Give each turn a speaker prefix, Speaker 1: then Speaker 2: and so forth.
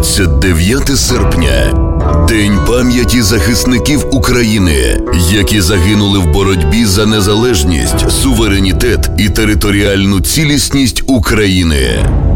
Speaker 1: 29 серпня – День пам'яті захисників України, які загинули в боротьбі за незалежність, суверенітет і територіальну цілісність України.